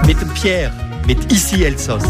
Mit dem Pierre, mit Ici Elsass.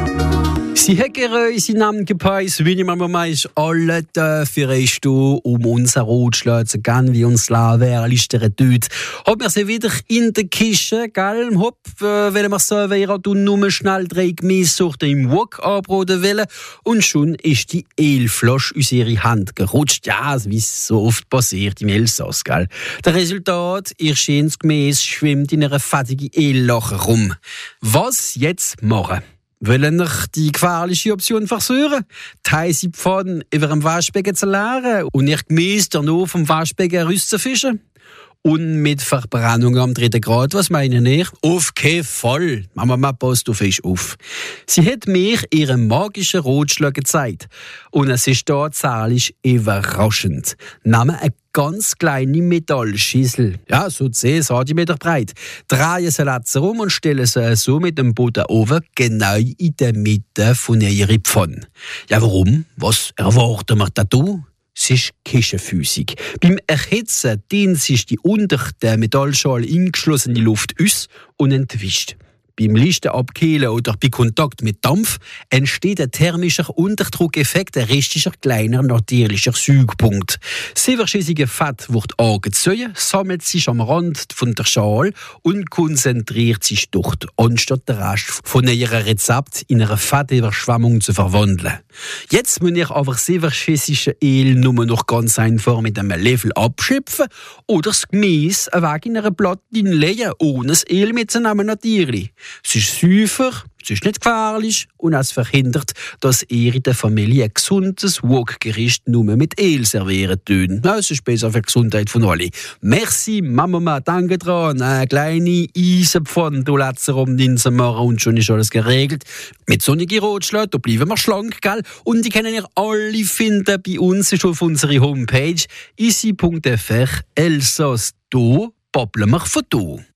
Sie haben unseren Namen gepeilt, wie man mal ist, alle dafür ist du, um unser Rotschlag zu gehen, wie uns Laver listern tut. Haben wir sie wieder in der Kiste, gell? Hopp, wenn wir so wären, du nur schnell 3 Gemüsesorten im Wok anbraten wollen. Und schon ist die Ölflasche aus ihrer Hand gerutscht. Ja, wie es so oft passiert im Elsass, gell? Das Resultat, ihr schönes Gemüse schwimmt in einer fettigen Öllache rum. Was jetzt machen? Wollen wir die gefährliche Option versuchen? Die heiße Pfanne über dem Waschbecken zu leeren und ihr Gemüse danach vom Waschbecken rauszufischen? Und mit Verbrennung am 3. Grad, was meinen ihr? Auf keinen Fall. Mama passt auf euch auf. Sie hat mir ihren magischen Rotschlag gezeigt. Und es ist tatsächlich überraschend. Nehmen eine ganz kleine Metallschüssel, ja, so 10 cm breit, drehen sie rum und stellen sie so mit dem Boden oben genau in der Mitte von ihrer Pfanne. Ja, warum? Was erwarten wir da? Es ist Küchenphysik. Beim Erhitzen dehnt sich die unter der Metallschale eingeschlossene Luft aus und entwischt. Beim leichten Abkühlen oder bei Kontakt mit Dampf entsteht ein thermischer Unterdruckeffekt, ein richtiger kleiner natürlicher Säugepunkt. Das überschüssige Fett wird angezogen, sammelt sich am Rand von der Schale und konzentriert sich dort, anstatt den Rest von ihrem Rezept in eine Fettüberschwemmung zu verwandeln. Jetzt müsst ihr aber das überschüssige Öl nur noch ganz einfach mit einem Löffel abschöpfen oder das Gemüse weg in einer Platte legen, ohne das Öl mitzunehmen natürlich. Es ist sauber, es ist nicht gefährlich und es verhindert, dass ihr in der Familie ein gesundes Wok-Gericht nur mit Öl servieren tun. Es ist besser für die Gesundheit von allen. Merci, Mama, danke dran. Eine kleine Eisenpfanne, du letzter um den zu machen und schon ist alles geregelt. Mit sonnigen Rotschlag, da bleiben wir schlank, gell? Und die können ihr alle finden bei uns auf unserer Homepage isi.fr Elsass. Da babbeln wir von da.